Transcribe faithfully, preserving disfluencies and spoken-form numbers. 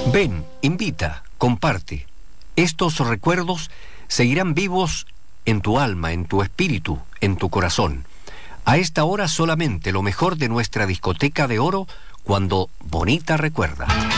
Ven, invita, comparte. Estos recuerdos seguirán vivos en tu alma, en tu espíritu, en tu corazón. A esta hora solamente lo mejor de nuestra discoteca de oro cuando Bonita recuerda.